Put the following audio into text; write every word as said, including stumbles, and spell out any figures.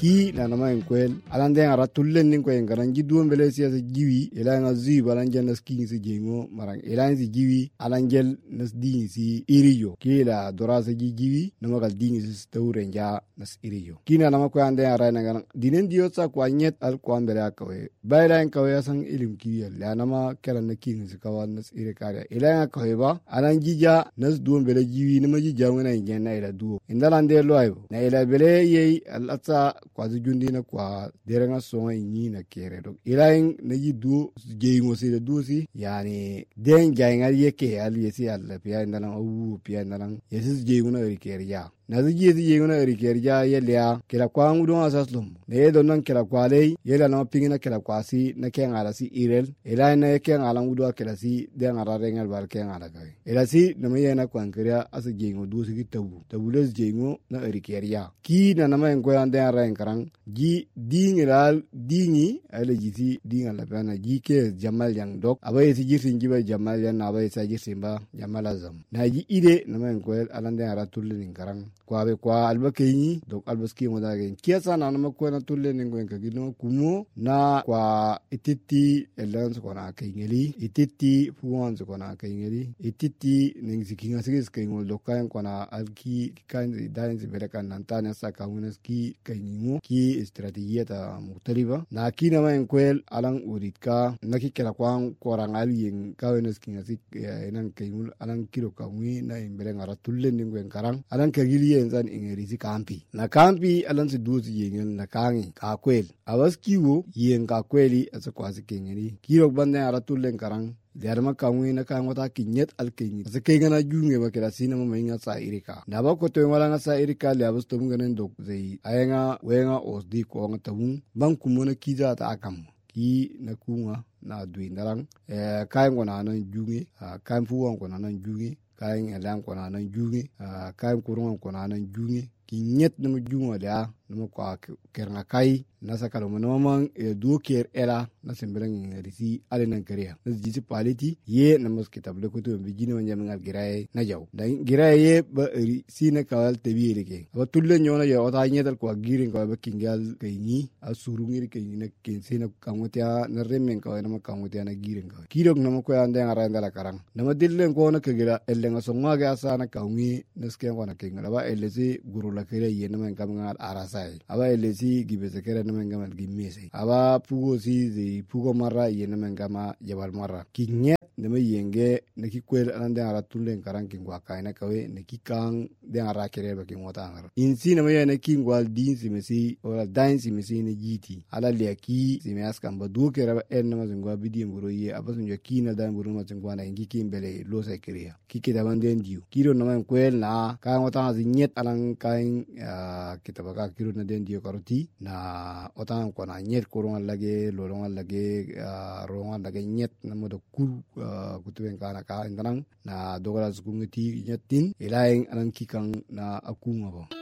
ki na nama en kwel alan den ara tullen nin ko en garan gidu mbele siya se jiwi ila nga zi balan jen nas ki si jengo marang ila si jiwi alan gel nas di si iriyo ki la dora se jiwi nama gal di si tawre nja nas iriyo ki na nama ko ande ara na garan dinen diyo sa ko anyet al ko ambere akawe bayla en kawe san ilim ki la nama keran na ki si kawan nas ire kare ila nga kawe ba alan jija nas du mbele jiwi nama jija ngana njen na ila du indalande lo ayo na ila bele ye al atsa kwa jundi na kwa derenga songa ni na kere do ilain na yidu jeyingo se do si yani den jaynga yeke ali yesi alla piya ndalan awu piya ndalan yesi jeyingo na kere ya na zi yesi jeyingo na kere ya yelya kila kwa ngudo asaslum ne do nan kila kwa lei yela na pingina kila kwa si na ke ngala si irel ilain na ke ngala ngudo kila si den ngara rengal bar ke ngala kai ila si na me na kwa nkria as jeyingo do si tabu tabu les jeyingo na kere ya ki na na ma en ko ande ara en karang ji dingiral dingi ala jiti dinga la bana ji ke jamal yang dok abai si jirtin jiba jamal yan abai sa jirtin ba jamal azam na ji ide na men ko alande ara tulle nin karang kwa be kwa albakeni dok albaski mo dage kiasa na na ko na tulle nin ko en kagino kumo na kwa ititi elans ko na kengeli ititi fuwan ko na kengeli ititi ning sikinga sigis kengol dokayan ko na alki kan dain si berakan nantana sa kamunaski kengimo ki استراتيجية مختلفة لكن ما ينقل على أوريكا نكى كلا قام قران عليين كاونس كيناسي إنن كيمول على كيلو كامي نا إمبلين على تولين نقول كران على كجيلي إنسان إنجليزي كامبي نا كامبي على سدوس يين نكاني كاكويل أبغى كيو يين كاكويلي أسقاسي كينجري كيلو بندن على تولين كران Derma kamwe na ka ngota kinyet alkenyi se ke gana junge ba kera sina ma inga sa irika na ba ko to wala nga sa irika le abus to ngenen dok zei ayenga wenga osdi ko nga tabun ban kumona kiza ta akam ki na kunga na dui ndarang e kai ngona nan junge kai fuwa ngona nan junge kai elan ngona nan junge kai kurun ngona nan junge kinyet na junga da na ko kerna kai na sakalo monoman e do ker era na sembeleng risi ale nan kariya na jisi paliti ye na mos kitable ko to bijini wanya mengal giraye na jaw da giraye ba ri sina kawal tebi rike ba tulle nyona ya ota nyedal ko girin ko ba kingal kayni asurungir kayni na kensina kamotia na remen ko na kamotia na girin ko kirok na ko ande ngara ndala karang na madillen ko na kagira ellenga songa ga sana kawmi na sken ko na kingala ba elesi gurula kire ye na men kamangal arasai aba elesi gibese kere na men gamal gimese aba pugo si zi pugo mara ye na men gama jabal mara kinye ne me yenge ne ki kwel ande ara tulen karang kingwa kaina kawe ne ki kang de ara kere ba kingwa ngara insi ne me ne kingwal din si mesi ora dain si mesi ne jiti ala le ki si me askam ba du kere ba en ma zingwa bidi mburo ye abasun jo kina dan mburo ma zingwa na ingi kimbele lo sa kiriya kike da banden diu kiro no men kwel na ka ngota zi nyet alang kain kitabaka kiro na den diu karoti na otan ko na nyet koron lage lolon lage rongan lage nyet na modo kur kutuben kana ka indanang na dogala zungeti nyetin ilaing anan kikang na akunga bo